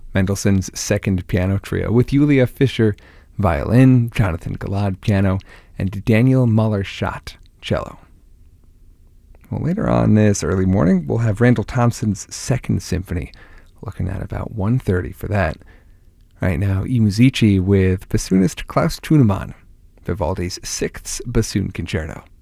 Mendelssohn's Second Piano Trio with Julia Fischer, violin, Jonathan Galad, piano, and Daniel Mahler-Schott, cello. Well, later on this early morning, we'll have Randall Thompson's Second Symphony, looking at about 1:30 for that. Right now, I Musici with bassoonist Klaus Thunemann, Vivaldi's Sixth Bassoon Concerto.